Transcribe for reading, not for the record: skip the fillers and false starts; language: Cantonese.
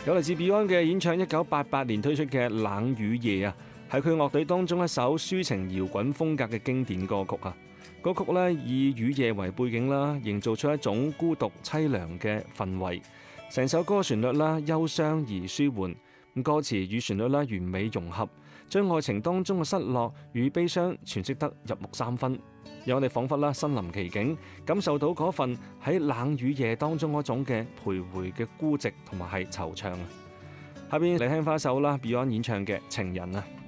有嚟自 Beyond 嘅演唱，1988年推出嘅《冷雨夜》啊，係佢樂隊當中一首抒情搖滾風格嘅經典歌曲啊。歌曲咧以雨夜為背景啦，營造出一種孤獨凄涼嘅氛圍。成首歌旋律啦憂傷而舒緩，咁歌詞與旋律啦完美融合，將愛情當中嘅失落與悲傷詮釋得入木三分，讓我哋彷彿啦身臨其境，感受到嗰份喺冷雨夜當中嗰種嘅徘徊嘅孤寂同埋係惆悵啊！下邊嚟聽翻一首啦 Beyond 演唱嘅《情人》啊。